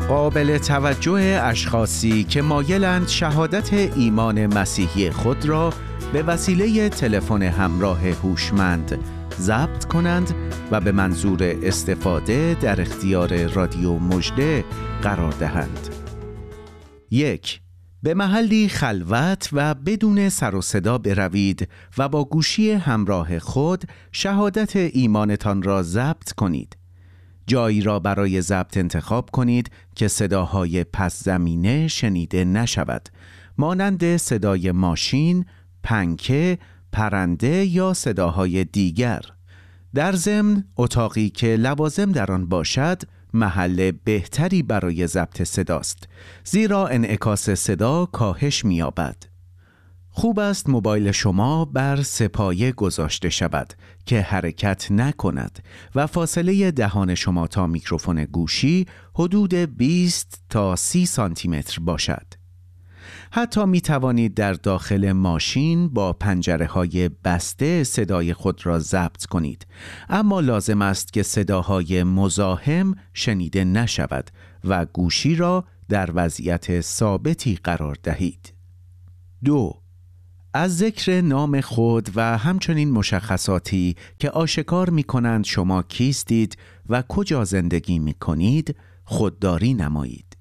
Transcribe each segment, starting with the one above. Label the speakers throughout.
Speaker 1: قابل توجه اشخاصی که مایلند شهادت ایمان مسیحی خود را به وسیله تلفن همراه هوشمند ضبط کنند و به منظور استفاده در اختیار رادیو مژده قرار دهند. 1. به محلی خلوت و بدون سر و صدا بروید و با گوشی همراه خود شهادت ایمانتان را ضبط کنید. جایی را برای ضبط انتخاب کنید که صداهای پس زمینه شنیده نشود، مانند صدای ماشین، پنکه، پرنده یا صداهای دیگر. در ضمن اتاقی که لوازم در آن باشد محل بهتری برای ضبط صداست، زیرا انعکاس صدا کاهش می‌یابد. خوب است موبایل شما بر سه‌پایه گذاشته شود که حرکت نکند و فاصله دهان شما تا میکروفون گوشی حدود 20 تا 30 سانتی متر باشد. حتی می توانید در داخل ماشین با پنجره‌های بسته صدای خود را ضبط کنید، اما لازم است که صداهای مزاحم شنیده نشود و گوشی را در وضعیت ثابتی قرار دهید. 2. از ذکر نام خود و همچنین مشخصاتی که آشکار می کنند شما کیستید و کجا زندگی می کنید خودداری نمایید.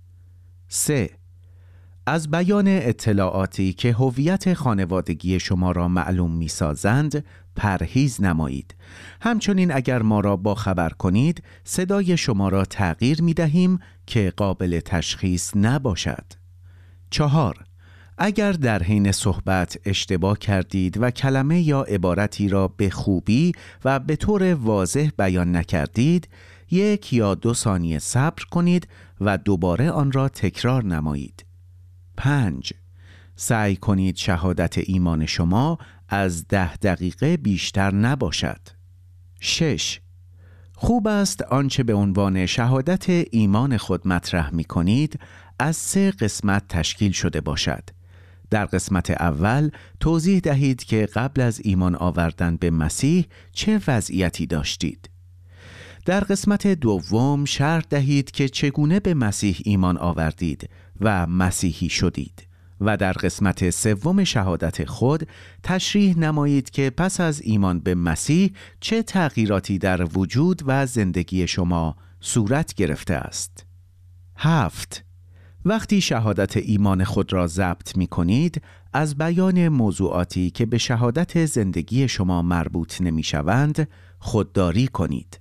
Speaker 1: 3. از بیان اطلاعاتی که هویت خانوادگی شما را معلوم می سازند پرهیز نمایید. همچنین اگر ما را باخبر کنید صدای شما را تغییر می دهیم که قابل تشخیص نباشد. 4. اگر در حین صحبت اشتباه کردید و کلمه یا عبارتی را به خوبی و به طور واضح بیان نکردید، 1 یا 2 ثانیه صبر کنید و دوباره آن را تکرار نمایید. 5. سعی کنید شهادت ایمان شما از 10 دقیقه بیشتر نباشد. 6. خوب است آنچه به عنوان شهادت ایمان خود مطرح می کنید از 3 قسمت تشکیل شده باشد. در قسمت اول توضیح دهید که قبل از ایمان آوردن به مسیح چه وضعیتی داشتید. در قسمت دوم شرح دهید که چگونه به مسیح ایمان آوردید و مسیحی شدید. و در قسمت سوم شهادت خود تشریح نمایید که پس از ایمان به مسیح چه تغییراتی در وجود و زندگی شما صورت گرفته است. 7. وقتی شهادت ایمان خود را ضبط می کنید، از بیان موضوعاتی که به شهادت زندگی شما مربوط نمی شوند خودداری کنید.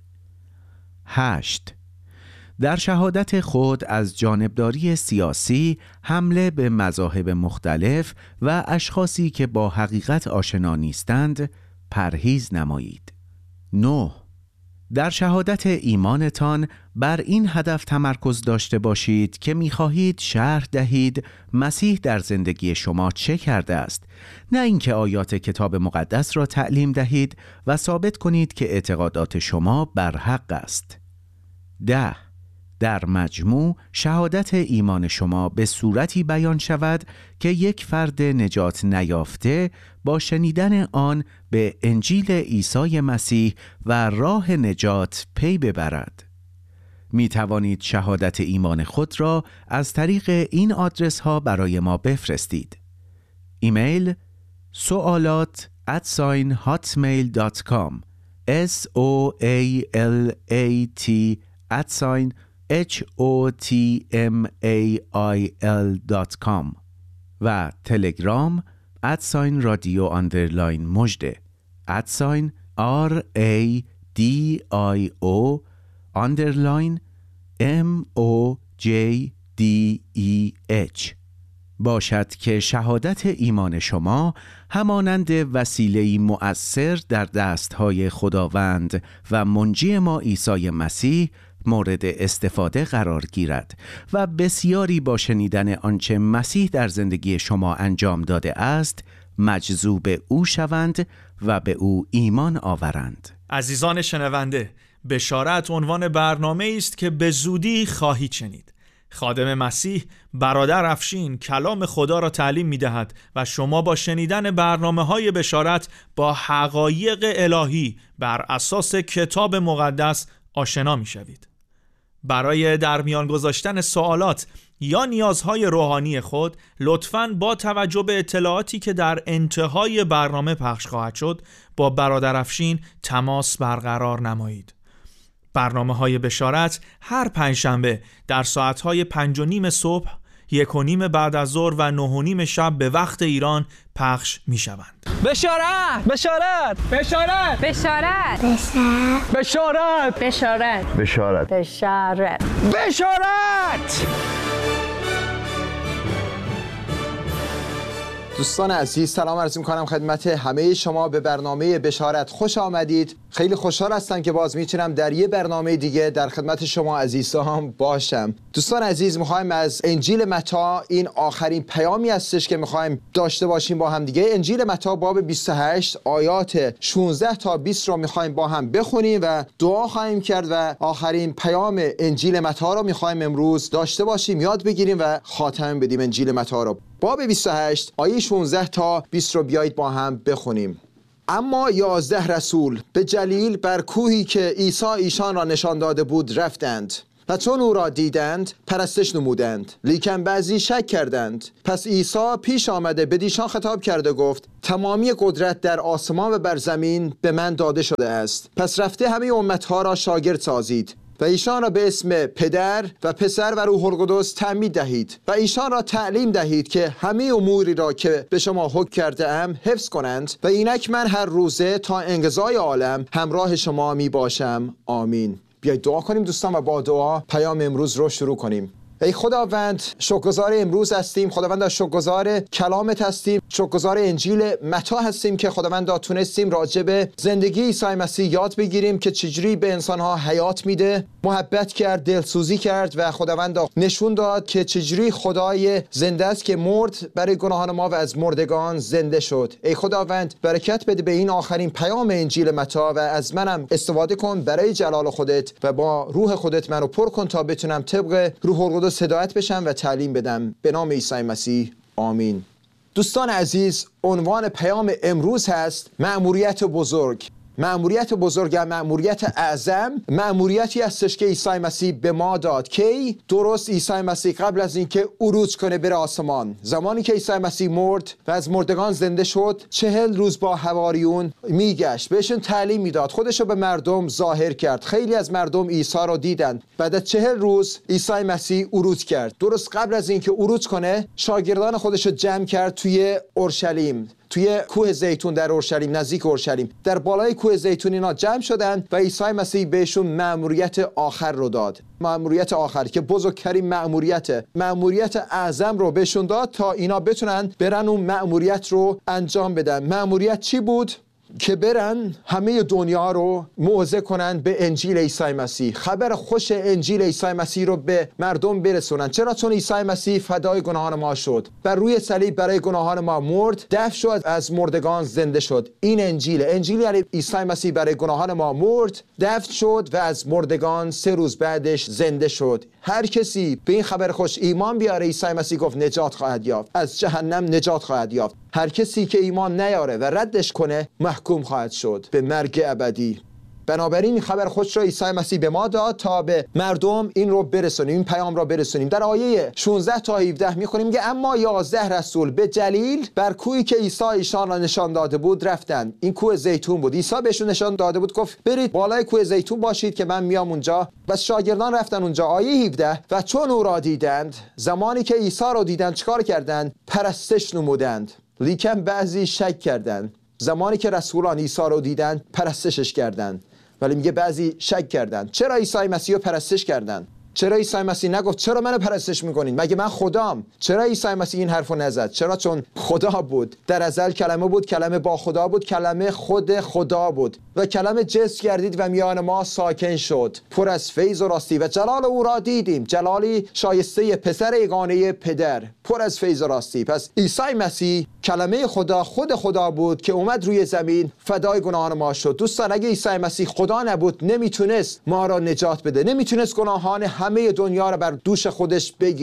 Speaker 1: 8. در شهادت خود از جانبداری سیاسی، حمله به مذاهب مختلف و اشخاصی که با حقیقت آشنا نیستند پرهیز نمایید. 9. در شهادت ایمانتان بر این هدف تمرکز داشته باشید که می‌خواهید شرح دهید مسیح در زندگی شما چه کرده است، نه اینکه آیات کتاب مقدس را تعلیم دهید و ثابت کنید که اعتقادات شما بر حق است. 10. در مجموع شهادت ایمان شما به صورتی بیان شود که یک فرد نجات نیافته با شنیدن آن به انجیل عیسی مسیح و راه نجات پی ببرد. می توانید شهادت ایمان خود را از طریق این آدرس ها برای ما بفرستید. ایمیل soalat@hotmail.com soalat@hotmail.com و تلگرام @radio_مژده @radio_MOJDEH باشد که شهادت ایمان شما همانند وسیله‌ای مؤثر در دستهای خداوند و منجی ما عیسی مسیح مورد استفاده قرار گیرد و بسیاری با شنیدن آنچه مسیح در زندگی شما انجام داده است مجذوب او شوند و به او ایمان آورند.
Speaker 2: عزیزان شنونده، بشارت عنوان برنامه است که به زودی خواهید شنید. خادم مسیح برادر افشین کلام خدا را تعلیم می دهد و شما با شنیدن برنامه‌های بشارت با حقایق الهی بر اساس کتاب مقدس آشنا می شوید. برای در میان گذاشتن سوالات یا نیازهای روحانی خود لطفاً با توجه به اطلاعاتی که در انتهای برنامه پخش خواهد شد با برادر افشین تماس برقرار نمایید. برنامه‌های بشارت هر پنجشنبه در ساعت‌های 5:30 صبح، 1:30 بعد از ظهر و 9:30 شب به وقت ایران پخش می‌شوند.
Speaker 3: بشارت! بشارت! بشارت!
Speaker 4: بشارت!
Speaker 3: بشارت!
Speaker 4: بشارت!
Speaker 5: بشارت.
Speaker 4: بشارت!
Speaker 3: بشارت!
Speaker 5: دوستان عزیز، سلام عرض می‌کنم خدمت همه شما به برنامه بشارت. خوش آمدید. خیلی خوشحال هستم که باز میتونم در یه برنامه دیگه در خدمت شما عزیزان باشم. دوستان عزیز، میخوایم از انجیل متی، این آخرین پیامی هستش که میخوایم داشته باشیم با هم دیگه. انجیل متی باب 28 آیات 16 تا 20 رو میخوایم با هم بخونیم و دعا خواهیم کرد و آخرین پیام انجیل متی رو میخوایم امروز داشته باشیم، یاد بگیریم و خاتمه بدیم انجیل متی رو. باب 28 آیه 16 تا 20 رو بیایید با هم بخونیم. اما 11 رسول به جلیل بر کوهی که عیسی ایشان را نشان داده بود رفتند و چون او را دیدند پرستش نمودند، لیکن بعضی شک کردند. پس عیسی پیش آمده بدیشان خطاب کرده گفت: تمامی قدرت در آسمان و بر زمین به من داده شده است. پس رفته همه امتها را شاگرد سازید و ایشان را به اسم پدر و پسر و روح القدس تعمید دهید و ایشان را تعلیم دهید که همه اموری را که به شما حکم کرده ام حفظ کنند و اینک من هر روزه تا انقضای عالم همراه شما می باشم. آمین. بیایید دعا کنیم دوستان و با دعا پیام امروز رو شروع کنیم. ای خداوند، شکرگزار امروز هستیم. خداوند، شکرگزار کلامت هستیم. شکرگزار انجیل متی هستیم که خداوند تونستیم راجع به زندگی عیسی مسیح یاد بگیریم که چجوری به انسانها حیات میده، محبت کرد، دلسوزی کرد و خداوند نشون داد که چجوری خدای زنده است که مرد برای گناهان ما و از مردگان زنده شد. ای خداوند، برکت بده به این آخرین پیام انجیل متی و از منم استفاده کن برای جلال خودت و با روح خودت منو پر کن تا بتونم طبق روح القدس هدایت بشم و تعلیم بدم. به نام عیسی مسیح. آمین. دوستان عزیز، عنوان پیام امروز هست مأموریت بزرگ. مأموریت بزرگ یا مأموریت اعظم، مأموریتی هستش که عیسی مسیح به ما داد. کی؟ درست عیسی مسیح قبل از اینکه عروج کنه بره آسمان، زمانی که عیسی مسیح مرد و از مردگان زنده شد، 40 روز با حواریون میگشت، بهشون تعلیم میداد، خودشو به مردم ظاهر کرد. خیلی از مردم عیسی رو دیدن. بعد از 40 روز عیسی مسیح عروج کرد. درست قبل از اینکه عروج کنه، شاگردان خودشو جمع کرد توی اورشلیم، توی کوه زیتون در اورشلیم، نزدیک اورشلیم. در بالای کوه زیتون اینا جمع شدن و عیسی مسیح بهشون مأموریت آخر رو داد. مأموریت آخر که بزرگترین مأموریت اعظم رو بهشون داد تا اینا بتونن برن اون مأموریت رو انجام بدن. مأموریت چی بود؟ که برن همه دنیا رو موعظه کنن به انجیل عیسی مسیح. خبر خوش انجیل عیسی مسیح رو به مردم برسونن. چرا؟ چون عیسی مسیح فدای گناهان ما شد، بر روی صلیب برای گناهان ما مرد، دفن شد، از مردگان زنده شد. این انجیل یعنی عیسی مسیح برای گناهان ما مرد، دفن شد و از مردگان 3 روز بعدش زنده شد. هر کسی به این خبر خوش ایمان بیاره، عیسی مسیح گفت نجات خواهد یافت، از جهنم نجات خواهد یافت. هر کسی که ایمان نیاره و ردش کنه محکوم خواهد شد به مرگ ابدی. بنابراین این خبر خوش را عیسی مسیح به ما داد تا به مردم این رو برسونیم، این پیام را برسونیم. در آیه 16 تا 17 میخونیم که اما 11 رسول به جلیل بر کوهی که عیسی ایشان را نشان داده بود رفتند. این کوه زیتون بود. عیسی بهشون نشان داده بود، گفت برید بالای کوه زیتون باشید که من میام اونجا. و شاگردان رفتن اونجا. آیه 17 و چون او را دیدند، زمانی که عیسی را دیدند چیکار کردند؟ پرستش نمودند، لیکن بعضی شک کردند. زمانی که رسولان عیسی رو دیدند پرستشش کردند، ولی میگه بعضی شک کردند. چرا عیسی مسیح رو پرستش کردند؟ چرا عیسی مسیح نگفت چرا منو پرستش میکنین؟ مگه من خدام؟ چرا عیسی مسیح این حرفو نزد؟ چرا؟ چون خدا بود. در ازل کلمه بود، کلمه با خدا بود، کلمه خود خدا بود و کلمه جسم گردید و میان ما ساکن شد، پر از فیض و راستی و جلال او را دیدیم، جلالی شایسته پسر یگانه پدر، پر از فیض و راستی. پس عیسی مسیح کلمه خدا، خود خدا بود که اومد روی زمین، فدای گناهان ما شد. دوستان، اگه عیسی مسیح خدا نبود نمیتونست ما را نجات بده، نمیتونست گناهان همه دنیا را بر دوش خودش بگیره.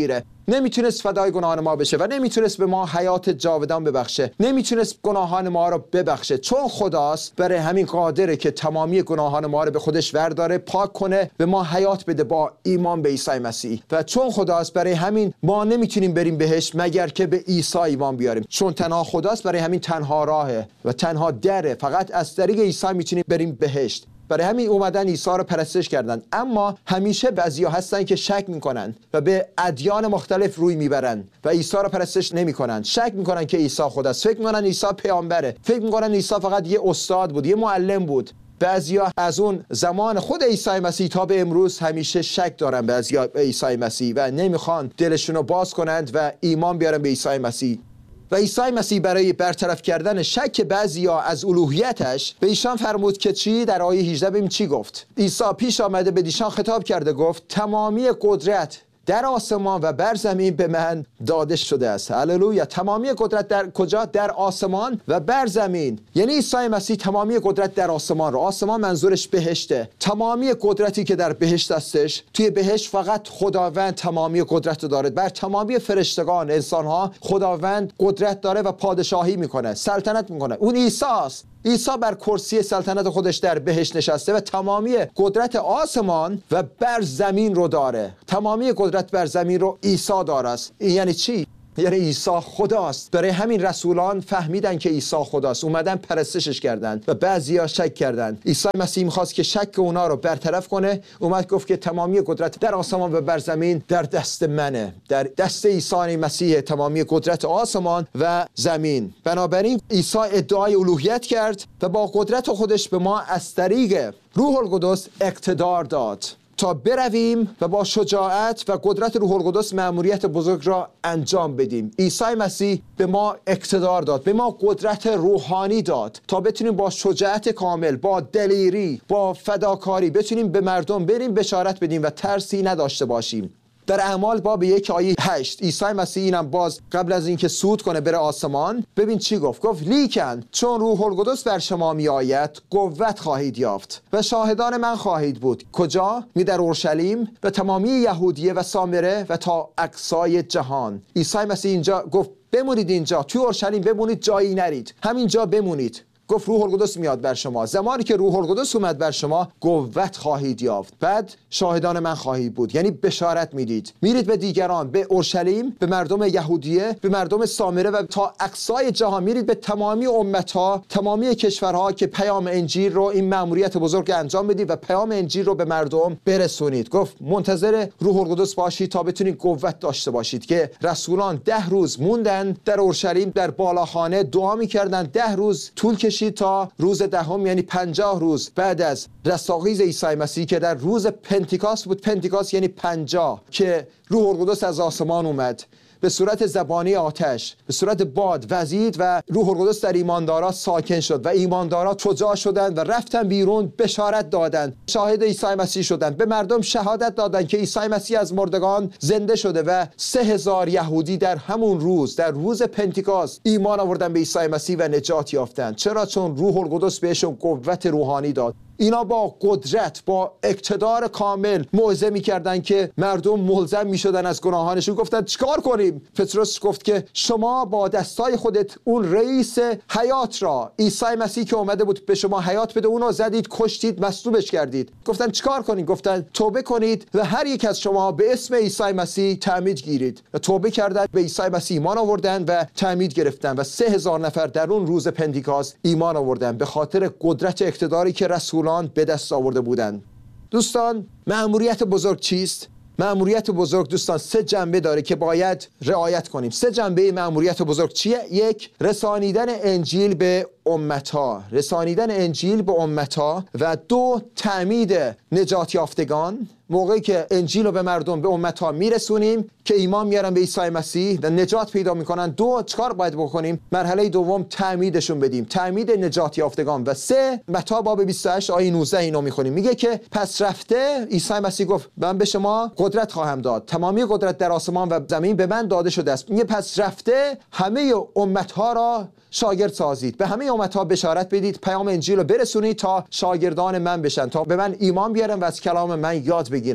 Speaker 5: نمیتونست فدای گناهان ما بشه و نمیتونست به ما حیات جاودان ببخشه، نمیتونست گناهان ما رو ببخشه. چون خداست برای همین قادره که تمامی گناهان ما رو به خودش ورداره، پاک کنه، به ما حیات بده با ایمان به عیسی مسیح. و چون خداست برای همین ما نمیتونیم بریم بهشت مگر که به عیسی ایمان بیاریم. چون تنها خداست برای همین تنها راهه و تنها دره، فقط از طریق عیسی میتونیم بریم بهشت. برای همین اومدن عیسی رو پرستش کردن. اما همیشه بعضیا هستن که شک میکنن و به ادیان مختلف روی میبرن و عیسی رو پرستش نمیکنن. شک میکنن که عیسی خداست، فکر میکنن عیسی پیامبره، فکر میکنن عیسی فقط یه استاد بود، یه معلم بود. بعضیا از اون زمان خود عیسی مسیح تا به امروز همیشه شک دارن بعضیا به عیسی مسیح و نمیخوان دلشون رو باز کنند و ایمان بیارن به عیسی مسیح. و عیسی مسیح برای برطرف کردن شک بعضیا از الوهیتش به ایشان فرمود که چی؟ در آیه 18 ببین چی گفت. عیسی پیش آمده به ایشان خطاب کرده، گفت تمامی قدرت در آسمان و بر زمین به من داده شده است. هللویا. تمامی قدرت در کجا؟ در آسمان و بر زمین. یعنی عیسی مسیح تمامی قدرت در آسمان رو، آسمان منظورش بهشته، تمامی قدرتی که در بهشت هستش، توی بهشت فقط خداوند تمامی قدرت رو داره. بر تمامی فرشتگان، انسانها خداوند قدرت داره و پادشاهی میکنه، سلطنت میکنه. اون عیسی است. عیسی بر کرسی سلطنت خودش در بهشت نشسته و تمامی قدرت آسمان و بر زمین رو داره. تمامی قدرت بر زمین رو عیسی داره است. این یعنی چی؟ یعنی عیسی خداست. برای همین رسولان فهمیدن که عیسی خداست، اومدن پرستشش کردن و بعضیا شک کردن. عیسی مسیح می‌خواست که شک اونا رو برطرف کنه، اومد گفت که تمامی قدرت در آسمان و بر زمین در دست منه، در دست عیسی مسیح تمامی قدرت آسمان و زمین. بنابراین عیسی ادعای الوهیت کرد و با قدرت خودش به ما از طریق روح القدس اقتدار داد تا برویم و با شجاعت و قدرت روح القدس مأموریت بزرگ را انجام بدیم. عیسی مسیح به ما اقتدار داد، به ما قدرت روحانی داد تا بتونیم با شجاعت کامل، با دلیری، با فداکاری بتونیم به مردم بریم بشارت بدیم و ترسی نداشته باشیم. در اعمال باب 1 آیه 8 عیسی مسیح اینم باز قبل از اینکه صعود کنه بره آسمان، ببین چی گفت. گفت لیکن چون روح القدس بر شما می آید قوت خواهید یافت و شاهدان من خواهید بود. کجا؟ در اورشلیم و تمامی یهودیه و سامره و تا اقصای جهان. عیسی مسیح اینجا گفت بمونید اینجا، توی اورشلیم بمونید، جایی نرید، همینجا بمونید. گفت روح القدس میاد بر شما. زمانی که روح القدس اومد بر شما قوت خواهید یافت، بعد شاهدان من خواهید بود. یعنی بشارت میدید، میرید به دیگران، به اورشلیم، به مردم یهودیه، به مردم سامره و تا اقصای جهان، میرید به تمامی امتها، تمامی کشورها که پیام انجیل رو، این مأموریت بزرگ انجام بدید و پیام انجیل رو به مردم برسونید. گفت منتظر روح القدس باشید تا بتونید قوت داشته باشید. که رسولان 10 روز موندن در اورشلیم، در بالاخانه دعا میکردن. 10 روز طول کشید تا روز 10 یعنی 50 روز بعد از رستاخیز عیسی مسیح که در روز پنتیکاست بود. پنتیکاست یعنی 50 که روح القدس از آسمان اومد به صورت زبانی آتش، به صورت باد وزید و روح القدس در ایماندارا ساکن شد و ایماندارا شجاع شدند و رفتن بیرون، بشارت دادند، شاهد عیسی مسیح شدند، به مردم شهادت دادند که عیسی مسیح از مردگان زنده شده و 3000 یهودی در همون روز، در روز پنتیکاست ایمان آوردن به عیسی مسیح و نجات یافتند. چرا؟ چون روح القدس بهشون قوت روحانی داد. اینا با قدرت، با اقتدار کامل موعظه می‌کردن که مردم ملزم می‌شدن از گناهانشون. گفتن چیکار کنیم؟ پتروس گفت که شما با دستای خودت اون رئیس حیات را، عیسی مسیح که اومده بود به شما حیات بده، اونو زدید، کشتید، مصلوبش کردید. گفتن چیکار کنیم؟ گفتن توبه کنید و هر یک از شما به اسم عیسی مسیح تعمید گیرید. و توبه کردن، به عیسی مسیح ایمان آوردن و تعمید گرفتن و 3000 نفر در اون روز پنتیکاست ایمان آوردن به خاطر قدرت اقتداری که رسول به دست آورده بودند. دوستان، مأموریت بزرگ چیست؟ مأموریت بزرگ دوستان 3 جنبه داره که باید رعایت کنیم. 3 جنبه مأموریت بزرگ چیه؟ 1. رسانیدن انجیل به امتها، رسانیدن انجیل به امتها. و 2. تعمید نجات یافتگان. موقعی که انجیل رو به مردم، به امتها میرسونیم که ایمان میارن به عیسی مسیح و نجات پیدا میکنن، 2. چیکار باید بکنیم؟ مرحله دوم تعمیدشون بدیم، تعمید نجات یافتگان. و 3. متی باب 28 آیه 19 اینو میخونیم، میگه که پس رفته عیسی مسیح گفت من به شما قدرت خواهم داد، تمامی قدرت در آسمان و زمین به من داده شده است. میگه پس رفته همه امتها را شاگرد سازید، به همه امتها بشارت بدید، پیام انجیل رو برسونید تا شاگردان من بشن، تا به من ایمان بیارن و از کلام من یاد بگیرن.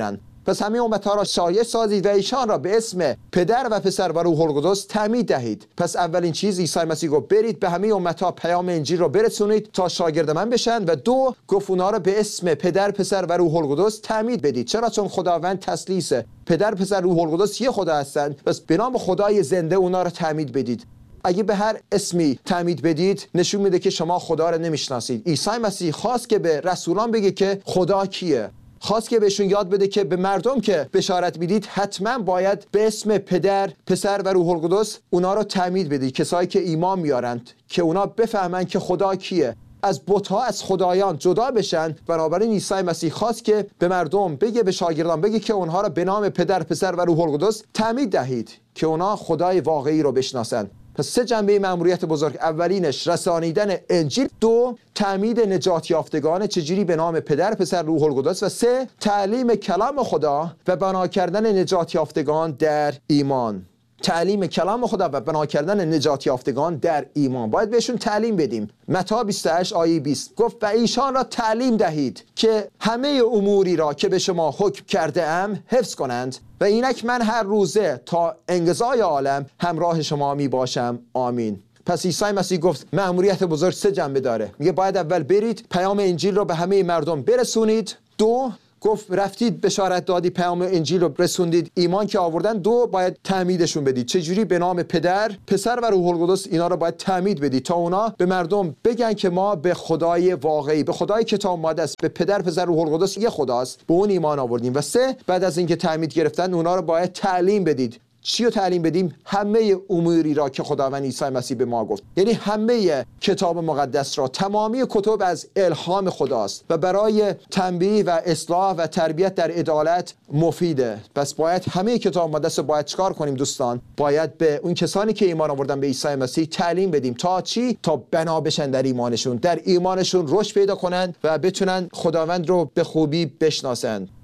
Speaker 5: پس همه امتها را شایع سازید و ایشان را به اسم پدر و پسر و روح القدس تعمید دهید. پس اولین چیز عیسی مسیح گفت برید به همه امتها پیام انجیل را برسونید تا شاگرد من بشن، و دو گفت اونا را به اسم پدر، پسر و روح القدس تعمید بدید. چرا؟ چون خداوند تثلیثه، پدر، پسر، روح القدس یه خدا هستند. پس به نام خدای زنده اونا را تعمید بدید. اگه به هر اسمی تعمید بدید نشون میده که شما خدا را نمیشناسید. عیسی مسیح خواست که به رسولان بگه که خدا کیه، خواست که بهشون یاد بده که به مردم که بشارت میدید حتما باید به اسم پدر، پسر و روح القدس اونا رو تعمید بدید، کسایی که ایمان میارند، که اونا بفهمن که خدا کیه، از بت‌ها، از خدایان جدا بشن. بنابراین عیسی مسیح خواست که به مردم بگه، به شاگردان بگه که اونها رو به نام پدر، پسر و روح القدس تعمید دهید که اونا خدای واقعی رو بشناسن. پس سه جنبه مأموریت بزرگ: اولینش رسانیدن انجیل، دو تعمید نجات یافتگان چجوری به نام پدر، پسر، روح القدس، و سه تعلیم کلام خدا و بنا کردن نجات یافتگان در ایمان. تعلیم کلام خدا و بنا کردن نجات یافتگان در ایمان باید بهشون تعلیم بدیم. متی 28 آیه 20 گفت و ایشان را تعلیم دهید که همه اموری را که به شما حکم کرده ام حفظ کنند و اینک من هر روزه تا انقضای عالم همراه شما می باشم. آمین. پس عیسی مسیح گفت مأموریت بزرگ سه جنبه داره. میگه باید اول برید پیام انجیل رو به همه مردم برسونید. دو گفت رفتید بشارت دادی، پیام انجیل رو رسوندید، ایمان که آوردن. دو باید تعمیدشون بدید. چجوری؟ به نام پدر، پسر و روح القدس اینا رو باید تعمید بدید تا اونا به مردم بگن که ما به خدای واقعی، به خدای کتاب مقدس، به پدر، پسر، روح القدس یه خداست، به اون ایمان آوردیم. و سه بعد از اینکه تعمید گرفتن اونا رو باید تعلیم بدید. چی رو تعلیم بدیم؟ همه اموری را که خداوند عیسی مسیح به ما گفت، یعنی همه کتاب مقدس را. تمامی کتب از الهام خداست و برای تنبیه و اصلاح و تربیت در عدالت مفیده. پس باید همه کتاب مقدس رو باید چکار کنیم دوستان؟ باید به اون کسانی که ایمان آوردن به عیسی مسیح تعلیم بدیم. تا چی؟ تا بنا بشن در ایمانشون، در ایمانشون رشد پیدا کنن و بتونن خداوند رو به خوبی بشناسن.